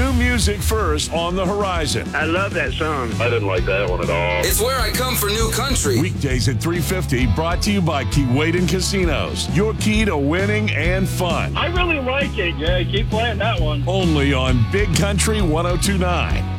New music first on the horizon. I love that song. I didn't like that one at all. It's where I come for new country. Weekdays at 3:50, brought to you by Keewaydin Casinos. Your key to winning and fun. I really like it. Yeah, keep playing that one. Only on Big Country 102.9.